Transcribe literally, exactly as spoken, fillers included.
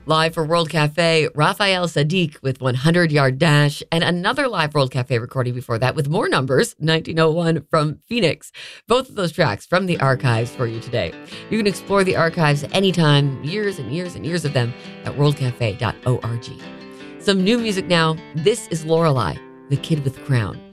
Live for World Cafe, Raphael Sadiq with one hundred Yard Dash, and another live World Cafe recording before that with more numbers, nineteen oh one from Phoenix. Both of those tracks from the archives for you today. You can explore the archives anytime, years and years and years of them at world cafe dot org. Some new music now. This is Lorelei, the Kid with Crown.